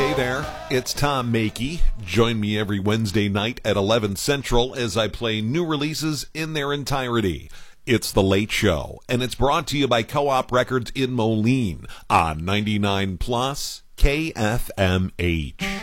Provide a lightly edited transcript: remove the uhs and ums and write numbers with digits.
Hey there, it's Tom Makey. Join me every Wednesday night at 11 Central as I play new releases in their entirety. It's The Late Show, and it's brought to you by Co-op Records in Moline on 99 Plus KFMH.